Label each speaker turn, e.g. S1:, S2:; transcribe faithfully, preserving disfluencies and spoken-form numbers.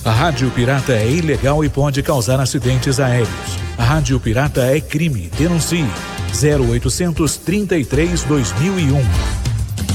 S1: A rádio pirata é ilegal e pode causar acidentes aéreos. A rádio pirata é crime. Denuncie zero oitocentos, trinta e três, dois mil e um.